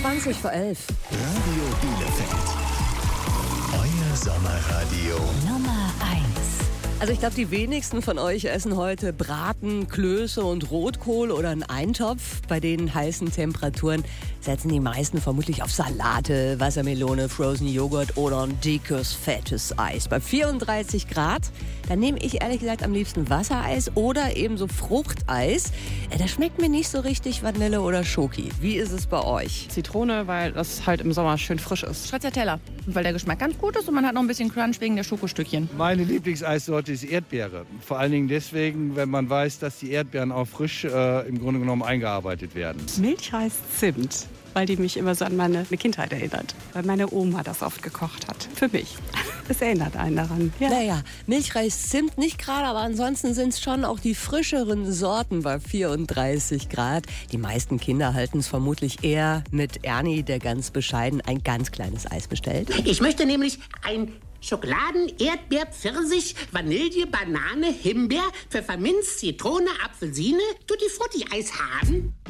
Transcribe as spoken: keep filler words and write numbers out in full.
zwanzig vor elf. Radio Bielefeld. Euer Sommerradio. Nummer eins. Also ich glaube, die wenigsten von euch essen heute Braten, Klöße und Rotkohl oder einen Eintopf. Bei den heißen Temperaturen setzen die meisten vermutlich auf Salate, Wassermelone, Frozen Joghurt oder ein dickes, fettes Eis. Bei vierunddreißig Grad, da nehme ich ehrlich gesagt am liebsten Wassereis oder eben so Fruchteis. Das schmeckt mir nicht so richtig Vanille oder Schoki. Wie ist es bei euch? Zitrone, weil das halt im Sommer schön frisch ist. Stracciatella, weil der Geschmack ganz gut ist und man hat noch ein bisschen Crunch wegen der Schokostückchen. Meine Lieblingseissorte ist Erdbeere. Vor allen Dingen deswegen, wenn man weiß, dass die Erdbeeren auch frisch äh, im Grunde genommen eingearbeitet werden. Milchreis Zimt, weil die mich immer so an meine Kindheit erinnert. Weil meine Oma das oft gekocht hat. Für mich. Es erinnert einen daran. Ja. Naja, Milchreis Zimt nicht gerade, aber ansonsten sind es schon auch die frischeren Sorten bei vierunddreißig Grad. Die meisten Kinder halten es vermutlich eher mit Ernie, der ganz bescheiden ein ganz kleines Eis bestellt. Ich möchte nämlich ein Schokoladen, Erdbeer, Pfirsich, Vanille, Banane, Himbeer, Pfefferminz, Zitrone, Apfelsine, Tutti Frutti Eis haben.